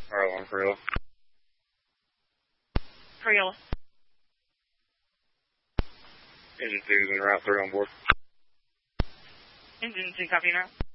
Alright, one for real. Creel. Engine 2 is in route 3 on board. Engine 2, copy now.